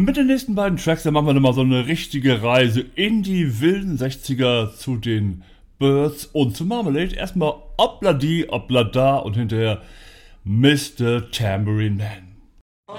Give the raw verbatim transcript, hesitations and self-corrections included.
Mit den nächsten beiden Tracks, da machen wir nochmal so eine richtige Reise in die wilden sechziger zu den Birds und zu Marmalade. Erstmal Obla di, Obla da und hinterher Mister Tambourine Man.